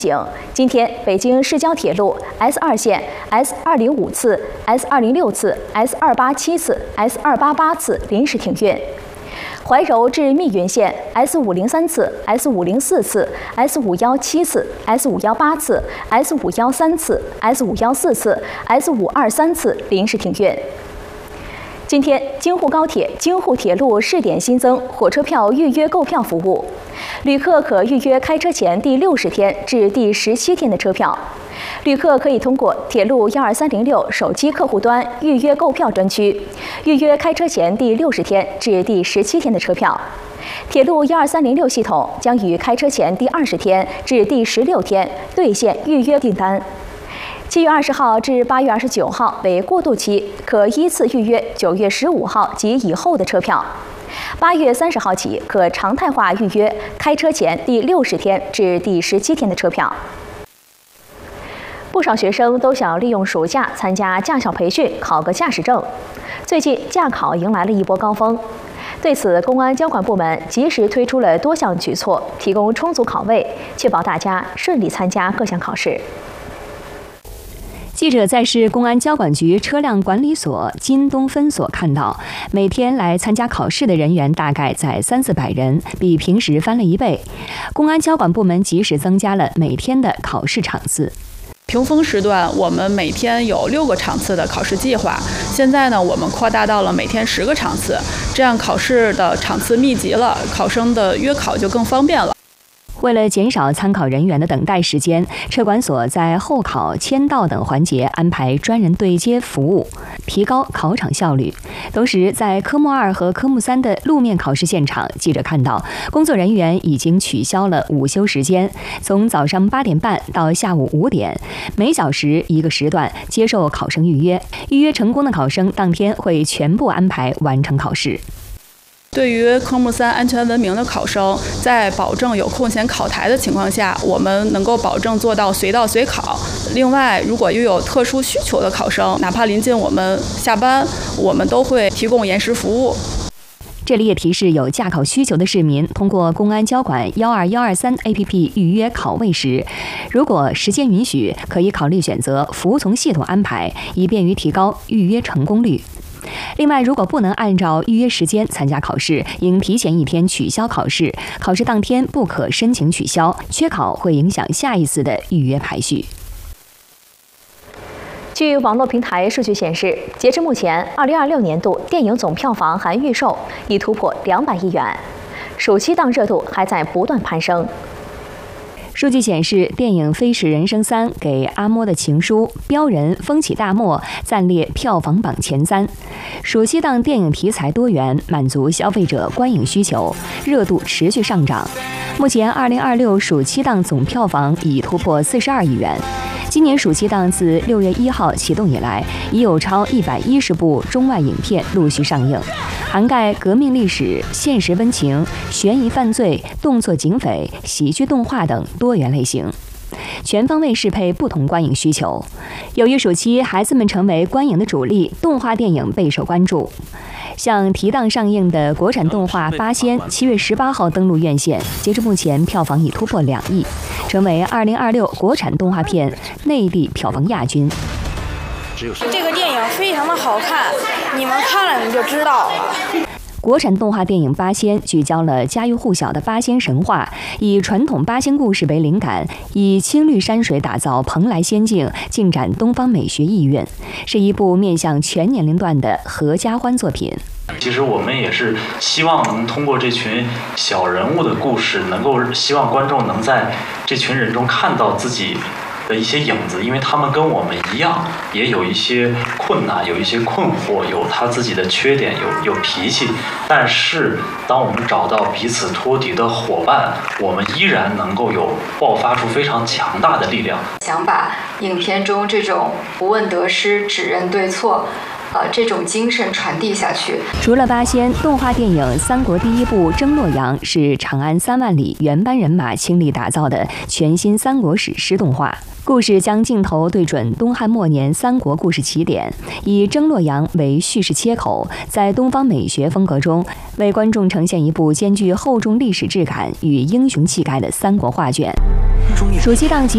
今天，北京市郊铁路 S2线 S205次、S206次、S287次、S288次临时停运。怀柔至密云线 S503次、S504次、S517次、S518次、S513次、S514次、S523次临时停运。今天，京沪高铁、京沪铁路试点新增火车票预约购票服务，旅客可预约开车前第60天至第17天的车票。旅客可以通过铁路12306手机客户端预约购票专区，预约开车前第60天至第17天的车票。铁路12306系统将于开车前第20天至第16天兑现预约订单。7月20号至8月29号为过渡期，可依次预约9月15号及以后的车票。8月30号起可常态化预约开车前第60天至第17天的车票。不少学生都想利用暑假参加驾校培训，考个驾驶证。最近驾考迎来了一波高峰，对此，公安交管部门及时推出了多项举措，提供充足考位，确保大家顺利参加各项考试。 记者在市公安交管局车辆管理所金东分所看到，每天来参加考试的人员大概在300-400人，比平时翻了1倍。公安交管部门及时增加了每天的考试场次。 平峰时段，我们每天有6个场次的考试计划。现在呢，我们扩大到了每天10个场次，这样考试的场次密集了，考生的约考就更方便了。 为了减少参考人员的等待时间，车管所在候考、签到等环节安排专人对接服务，提高考场效率。同时，在科目2和科目3的路面考试现场，记者看到工作人员已经取消了午休时间，从早上8点半到下午5点，每小时1个时段接受考生预约。预约成功的考生当天会全部安排完成考试。 对于科目3安全文明的考生，在保证有空闲考台的情况下，我们能够保证做到随到随考。另外，如果又有特殊需求的考生，哪怕临近我们下班，我们都会提供延时服务。 这里也提示有驾考需求的市民，通过公安交管12123 APP 预约考位时，如果时间允许，可以考虑选择服从系统安排，以便于提高预约成功率。另外，如果不能按照预约时间参加考试，应提前1天取消考试，考试当天不可申请取消，缺考会影响下一次的预约排序。 据网络平台数据显示，截至目前，2026年度电影总票房含预售已突破200亿元，暑期档热度还在不断攀升。 数据显示，电影《飞驰人生3》给阿嬷的情书、标人风起大漠暂列票房榜前3。暑期档电影题材多元，满足消费者观影需求，热度持续上涨。目前，2026暑期档总票房已突破42亿元。今年暑期档自6月1号启动以来，已有超110部中外影片陆续上映，涵盖革命历史、现实温情、悬疑犯罪、动作警匪、喜剧动画等多元类型，全方位适配不同观影需求。由于暑期孩子们成为观影的主力，动画电影备受关注。像提档上映的国产动画《八仙》7月18号登陆院线，截至目前票房已突破2亿，成为2026国产动画片内地票房亚军。 这个电影非常的好看，你们看了你就知道了。 国产动画电影《八仙》聚焦了家喻户晓的八仙神话，以传统八仙故事为灵感，以青绿山水打造蓬莱仙境，尽展东方美学意蕴，是一部面向全年龄段的合家欢作品。 其实我们也是希望能通过这群小人物的故事，能够希望观众能在这群人中看到自己的一些影子，因为他们跟我们一样，也有一些困难，有一些困惑，有他自己的缺点，有脾气。但是，当我们找到彼此托底的伙伴，我们依然能够爆发出非常强大的力量。 想把影片中这种不问得失、只认对错。这种精神传递下去。 除了八仙，动画电影《三国第一部征洛阳》是长安3万里原班人马倾力打造的全新三国史诗动画。故事将镜头对准东汉末年三国故事起点，以征洛阳为叙事切口，在东方美学风格中，为观众呈现一部兼具厚重历史质感与英雄气概的三国画卷。暑期档